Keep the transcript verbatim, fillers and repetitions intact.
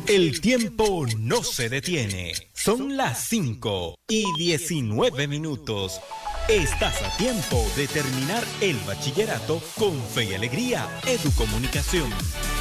El tiempo no se detiene. Son las cinco y diecinueve minutos. Estás a tiempo de terminar el bachillerato con fe y alegría. Educomunicación.